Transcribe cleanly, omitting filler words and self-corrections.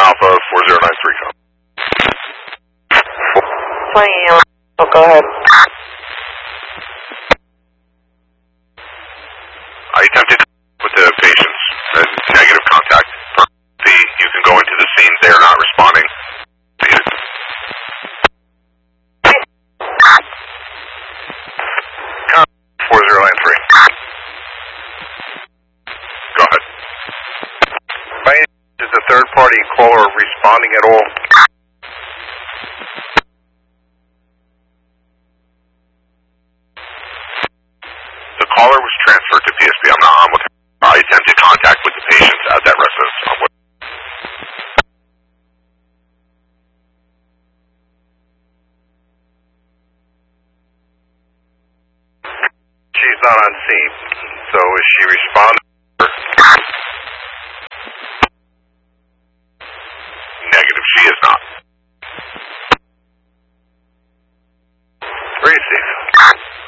Alpha 4093, come. 20, oh, go ahead. I attempted with the patients and negative contact. You can go into the scene. They are not responding. 4093. Go ahead. Is the third party caller responding at all? The caller was transferred to PSP. I'm not on with her. I attempted contact with the patients at that residence. She's not on scene, so is she responding? Negative, she is not. Receive.